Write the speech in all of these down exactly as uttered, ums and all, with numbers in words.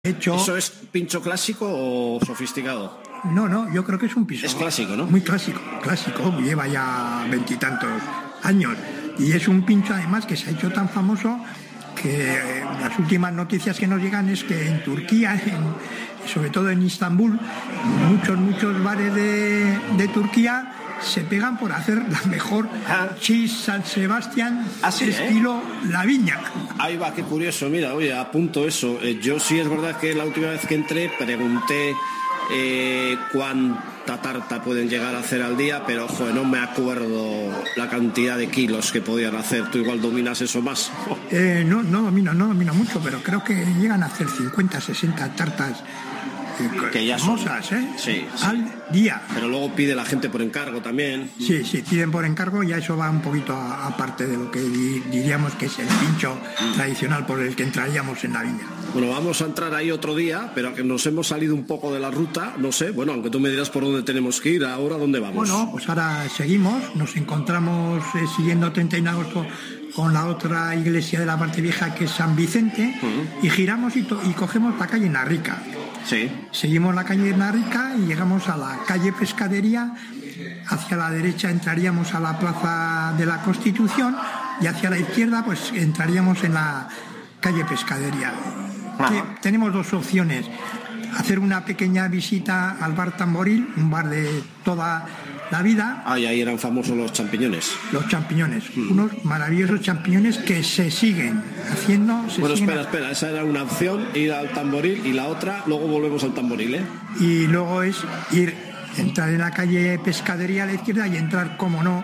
Hecho, ¿Eso es pincho clásico o sofisticado? No, no, yo creo que es un piso. Es clásico, ¿no? Muy clásico, clásico, lleva ya veintitantos años. Y es un pincho además que se ha hecho tan famoso que eh, las últimas noticias que nos llegan es que en Turquía, en, sobre todo en Istambul, muchos, muchos bares de, de Turquía se pegan por hacer la mejor ah. cheese San Sebastián ¿Ah, sí, estilo eh? La Viña. Ahí va, qué curioso. Mira, oye, apunto eso. Eh, yo sí es verdad que la última vez que entré pregunté eh, cuánta tarta pueden llegar a hacer al día, pero joder, no me acuerdo la cantidad de kilos que podían hacer. ¿Tú igual dominas eso más? Eh, no, no domino, no domino mucho, pero creo que llegan a hacer cincuenta, sesenta tartas que ya hermosas, son, ¿eh? Sí, sí. Al día. Pero luego pide la gente por encargo también. Sí, sí, piden por encargo, ya eso va un poquito aparte de lo que di, diríamos que es el pincho mm. tradicional por el que entraríamos en La Viña. Bueno, vamos a entrar ahí otro día, pero que nos hemos salido un poco de la ruta, no sé, bueno, aunque tú me dirás por dónde tenemos que ir, ahora dónde vamos. Bueno, pues ahora seguimos, nos encontramos eh, siguiendo treinta y uno de agosto con la otra iglesia de la parte vieja que es San Vicente, uh-huh. y giramos y, to- y cogemos la calle Narrica. Sí. Seguimos la calle Narrica y llegamos a la calle Pescadería. Hacia la derecha entraríamos a la Plaza de la Constitución y hacia la izquierda pues entraríamos en la calle Pescadería. Tenemos dos opciones: hacer una pequeña visita al bar Tamboril, un bar de toda la vida. Ah, y ahí eran famosos los champiñones. Los champiñones, mm. unos maravillosos champiñones que se siguen haciendo. Se bueno, siguen espera, espera, esa era una opción, ir al Tamboril, y la otra, luego volvemos al Tamboril, ¿eh? Y luego es ir, entrar en la calle Pescadería a la izquierda y entrar, como no,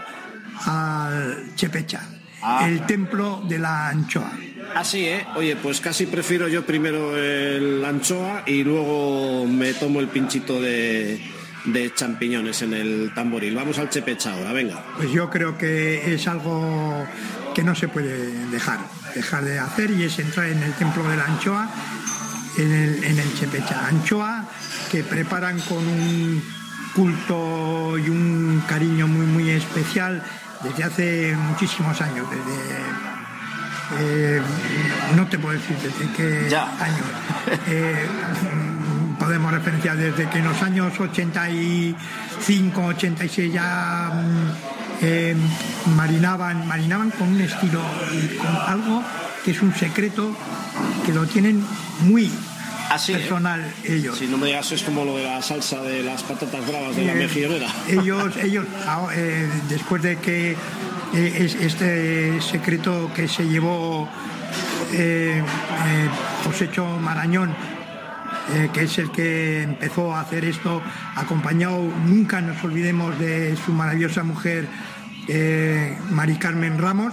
al Chepecha, ah. el templo de la anchoa. Así, ¿eh? Oye, pues casi prefiero yo primero el anchoa y luego me tomo el pinchito de... de champiñones en el Tamboril. Vamos al Chepecha ahora, venga. Pues yo creo que es algo que no se puede dejar, dejar de hacer, y es entrar en el templo de la anchoa, en el, en el Chepecha. Anchoa que preparan con un culto y un cariño muy, muy especial desde hace muchísimos años, desde... Eh, no te puedo decir desde qué ya. años. Eh, podemos referenciar desde que en los años ochenta y cinco, ochenta y seis ya eh, marinaban, marinaban con un estilo, con algo que es un secreto, que lo tienen muy Así, personal, ¿eh? ellos. Si no me digas, es como lo de la salsa de las patatas bravas de eh, la mejillonera. Ellos, ellos eh, después de que eh, es, este secreto que se llevó eh, eh, Josécho Marañón, Eh, que es el que empezó a hacer esto, acompañado, nunca nos olvidemos de su maravillosa mujer eh, Mari Carmen Ramos,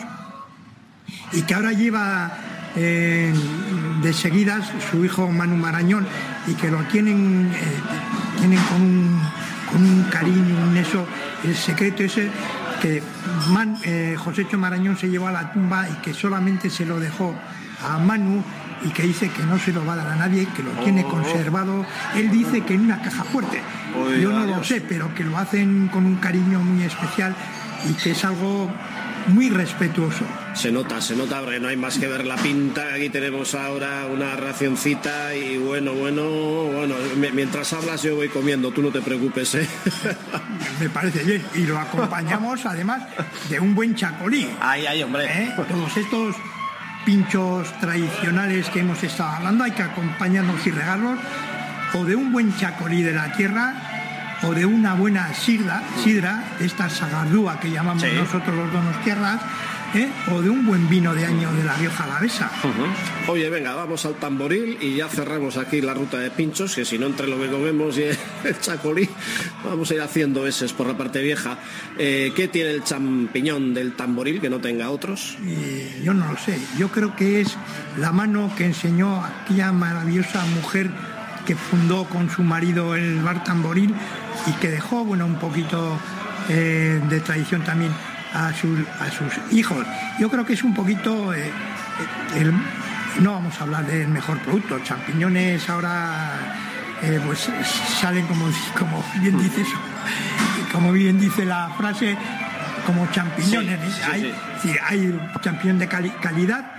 y que ahora lleva eh, de seguidas su hijo Manu Marañón, y que lo tienen eh, tienen con un, con un cariño, un eso, el secreto ese que Man, eh, Josécho Marañón se llevó a la tumba y que solamente se lo dejó a Manu, y que dice que no se lo va a dar a nadie, que lo tiene conservado. Él dice que en una caja fuerte. Yo no lo sé, pero que lo hacen con un cariño muy especial y que es algo muy respetuoso. Se nota, se nota, porque no hay más que ver la pinta. Aquí tenemos ahora una racioncita y bueno, bueno, bueno, mientras hablas yo voy comiendo, tú no te preocupes, ¿eh? Me parece bien, y lo acompañamos además de un buen chacolí. Ay, ay, hombre. ¿Eh? Todos estos pinchos tradicionales que hemos estado hablando hay que acompañarnos y regarlos o de un buen chacolí de la tierra o de una buena sidra, sidra esta sagardúa que llamamos sí. nosotros los donostiarras, ¿eh? o de un buen vino de año de la Rioja Alavesa. Uh-huh. Oye, venga, vamos al Tamboril y ya cerramos aquí la ruta de pinchos, que si no, entre lo que comemos y el chacolí vamos a ir haciendo eses por la parte vieja. Eh, ¿Qué tiene el champiñón del Tamboril que no tenga otros? Eh, yo no lo sé, yo creo que es la mano que enseñó aquella maravillosa mujer que fundó con su marido el bar Tamboril y que dejó, bueno, un poquito eh, de tradición también a sus, a sus hijos. Yo creo que es un poquito eh, el, no vamos a hablar del mejor producto. Champiñones ahora eh, pues salen como, como bien dice eso, como bien dice la frase, como champiñones. Sí, sí, hay, sí. Sí, hay champiñón de cali- calidad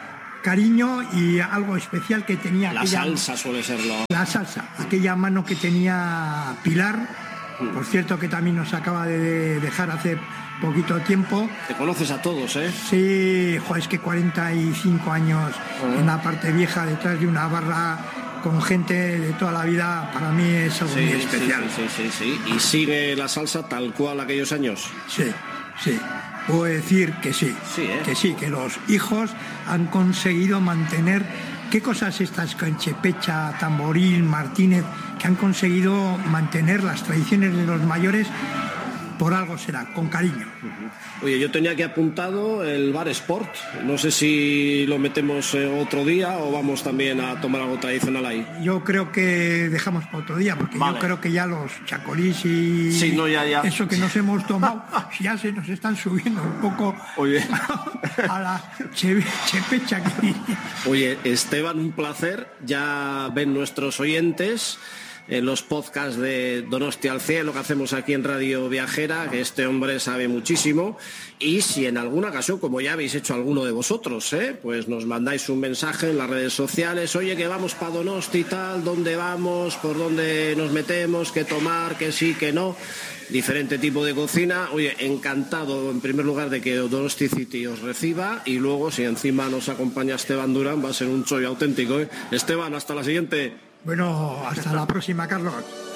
cariño y algo especial que tenía. La aquella, salsa suele serlo. La salsa, aquella mano que tenía Pilar, por cierto que también nos acaba de dejar hace poquito tiempo. Te conoces a todos, ¿eh? Sí, jo, es que cuarenta y cinco años uh-huh. en la parte vieja detrás de una barra con gente de toda la vida, para mí es algo sí, muy especial. Sí, sí, sí, sí, sí. ¿Y sigue la salsa tal cual aquellos años? Sí, sí. Puedo decir que sí, sí ¿eh? que sí, que los hijos han conseguido mantener, qué cosas estas con Chepecha, Tamboril, Martínez, que han conseguido mantener las tradiciones de los mayores, por algo será, con cariño. Uh-huh. Oye, yo tenía aquí apuntado el Bar Sport, no sé si lo metemos otro día o vamos también a tomar algo tradicional ahí. Yo creo que dejamos para otro día, porque vale. yo creo que ya los chacolís y sí, no, ya, ya. eso que nos hemos tomado, ya se nos están subiendo un poco Oye. a la che, chepecha. Oye, Esteban, un placer, ya ven nuestros oyentes en los podcasts de Donostia al Cielo que hacemos aquí en Radio Viajera, que este hombre sabe muchísimo, y si en alguna ocasión, como ya habéis hecho alguno de vosotros, ¿eh? pues nos mandáis un mensaje en las redes sociales, oye, que vamos para Donosti y tal, ¿dónde vamos? ¿Por dónde nos metemos? ¿Qué tomar? ¿Qué sí? ¿Qué no? Diferente tipo de cocina. Oye, encantado en primer lugar de que Donosti City os reciba, y luego si encima nos acompaña Esteban Durán va a ser un chollo auténtico, ¿eh? Esteban, hasta la siguiente. Bueno, hasta la próxima, Carlos.